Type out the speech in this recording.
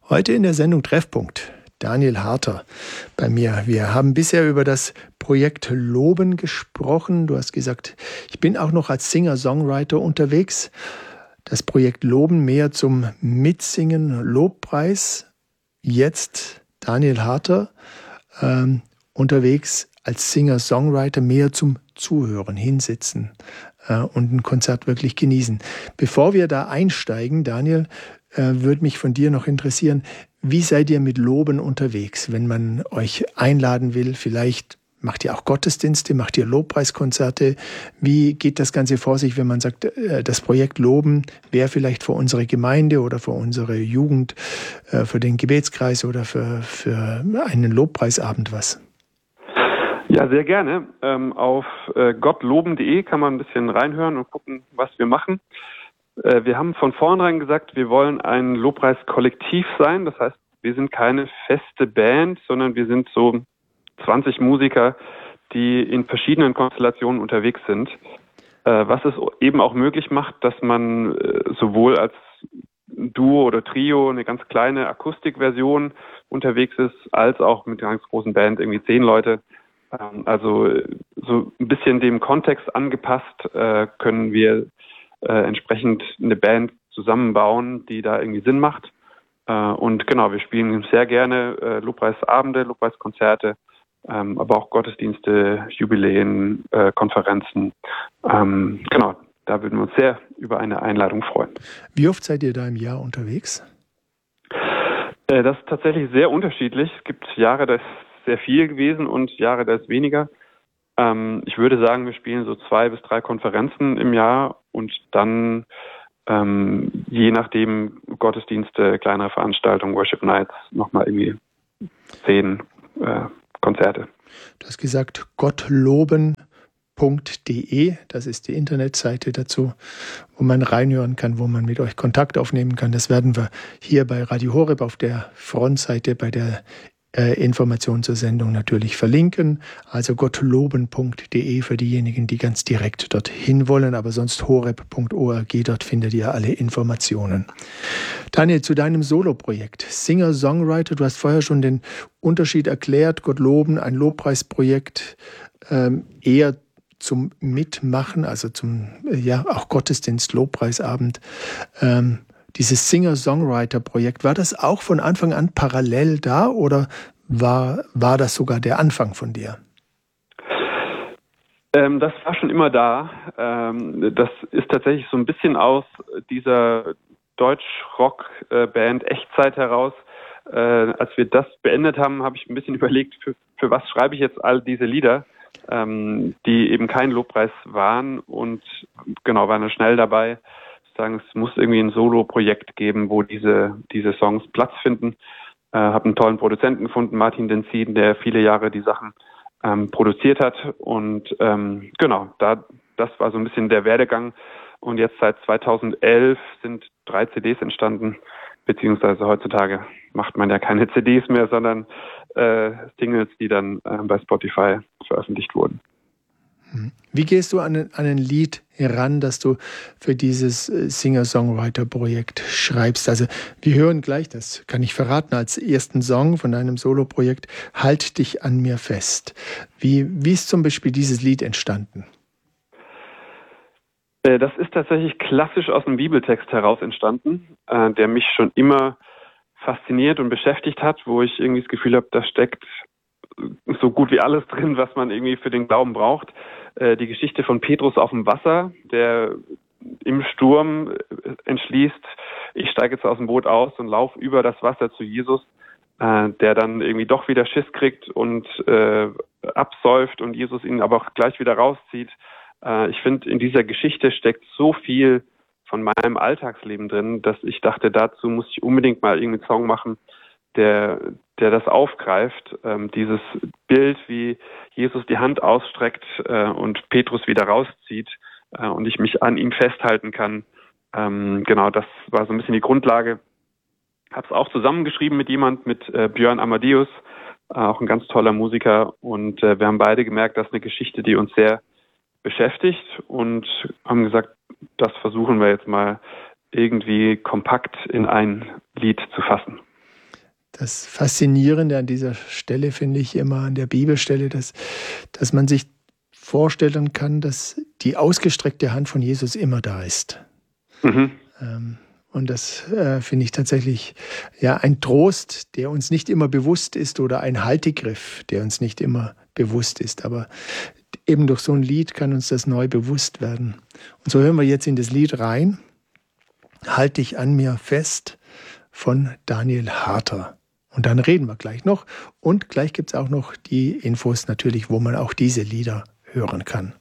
Heute in der Sendung Treffpunkt. Daniel Harter bei mir. Wir haben bisher über das Projekt Loben gesprochen. Du hast gesagt, ich bin auch noch als Singer-Songwriter unterwegs. Das Projekt Loben mehr zum Mitsingen, Lobpreis. Jetzt Daniel Harter unterwegs als Singer-Songwriter mehr zum Zuhören, hinsitzen und ein Konzert wirklich genießen. Bevor wir da einsteigen, Daniel, würde mich von dir noch interessieren, wie seid ihr mit Loben unterwegs, wenn man euch einladen will? Vielleicht macht ihr auch Gottesdienste, macht ihr Lobpreiskonzerte? Wie geht das Ganze vor sich, wenn man sagt, das Projekt Loben wäre vielleicht für unsere Gemeinde oder für unsere Jugend, für den Gebetskreis oder für einen Lobpreisabend was? Ja, sehr gerne. Auf gottloben.de kann man ein bisschen reinhören und gucken, was wir machen. Wir haben von vornherein gesagt, wir wollen ein Lobpreiskollektiv sein. Das heißt, wir sind keine feste Band, sondern wir sind so 20 Musiker, die in verschiedenen Konstellationen unterwegs sind. Was es eben auch möglich macht, dass man sowohl als Duo oder Trio eine ganz kleine Akustikversion unterwegs ist, als auch mit einer ganz großen Band, irgendwie 10 Leute. Also so ein bisschen dem Kontext angepasst können wir entsprechend eine Band zusammenbauen, die da irgendwie Sinn macht. Und genau, wir spielen sehr gerne Lobpreisabende, Lobpreiskonzerte, aber auch Gottesdienste, Jubiläen, Konferenzen. Genau, da würden wir uns sehr über eine Einladung freuen. Wie oft seid ihr da im Jahr unterwegs? Das ist tatsächlich sehr unterschiedlich. Es gibt Jahre, da ist sehr viel gewesen und Jahre, da ist weniger. Ich würde sagen, wir spielen so 2 bis 3 Konferenzen im Jahr und dann je nachdem Gottesdienste, kleinere Veranstaltungen, Worship Nights, nochmal irgendwie 10 Konzerte. Du hast gesagt, gottloben.de, das ist die Internetseite dazu, wo man reinhören kann, wo man mit euch Kontakt aufnehmen kann. Das werden wir hier bei Radio Horeb auf der Frontseite bei der Informationen zur Sendung natürlich verlinken. Also gottloben.de für diejenigen, die ganz direkt dorthin wollen, aber sonst horeb.org, dort findet ihr alle Informationen. Daniel, zu deinem Soloprojekt, Singer-Songwriter, du hast vorher schon den Unterschied erklärt, Gottloben, ein Lobpreisprojekt, eher zum Mitmachen, also zum, auch Gottesdienst, Lobpreisabend, dieses Singer-Songwriter-Projekt, war das auch von Anfang an parallel da oder war das sogar der Anfang von dir? Das war schon immer da. Das ist tatsächlich so ein bisschen aus dieser Deutsch-Rock-Band Echtzeit heraus. Als wir das beendet haben, habe ich ein bisschen überlegt, für was schreibe ich jetzt all diese Lieder, die eben kein Lobpreis waren und genau, waren dann schnell dabei. Sagen, es muss irgendwie ein Solo-Projekt geben, wo diese Songs Platz finden. Habe einen tollen Produzenten gefunden, Martin Denzin, der viele Jahre die Sachen produziert hat. Und genau, das war so ein bisschen der Werdegang. Und jetzt seit 2011 sind 3 CDs entstanden, beziehungsweise heutzutage macht man ja keine CDs mehr, sondern Singles, die dann bei Spotify veröffentlicht wurden. Wie gehst du an ein Lied heran, das du für dieses Singer-Songwriter-Projekt schreibst? Also wir hören gleich, das kann ich verraten, als ersten Song von deinem Solo-Projekt, Halt dich an mir fest. Wie ist zum Beispiel dieses Lied entstanden? Das ist tatsächlich klassisch aus dem Bibeltext heraus entstanden, der mich schon immer fasziniert und beschäftigt hat, wo ich irgendwie das Gefühl habe, da steckt so gut wie alles drin, was man irgendwie für den Glauben braucht. Die Geschichte von Petrus auf dem Wasser, der im Sturm entschließt, ich steige jetzt aus dem Boot aus und laufe über das Wasser zu Jesus, der dann irgendwie doch wieder Schiss kriegt und absäuft und Jesus ihn aber auch gleich wieder rauszieht. Ich finde, in dieser Geschichte steckt so viel von meinem Alltagsleben drin, dass ich dachte, dazu muss ich unbedingt mal irgendeinen Song machen, der das aufgreift, dieses Bild, wie Jesus die Hand ausstreckt und Petrus wieder rauszieht und ich mich an ihm festhalten kann. Genau, das war so ein bisschen die Grundlage. Habe es auch zusammengeschrieben mit Björn Amadeus, auch ein ganz toller Musiker. Und wir haben beide gemerkt, das ist eine Geschichte, die uns sehr beschäftigt und haben gesagt, das versuchen wir jetzt mal irgendwie kompakt in ein Lied zu fassen. Das Faszinierende an dieser Stelle finde ich immer, an der Bibelstelle, dass man sich vorstellen kann, dass die ausgestreckte Hand von Jesus immer da ist. Mhm. Und das finde ich tatsächlich ein Trost, der uns nicht immer bewusst ist, oder ein Haltegriff, der uns nicht immer bewusst ist. Aber eben durch so ein Lied kann uns das neu bewusst werden. Und so hören wir jetzt in das Lied rein. Halt dich an mir fest von Daniel Harter. Und dann reden wir gleich noch. Und gleich gibt es auch noch die Infos natürlich, wo man auch diese Lieder hören kann.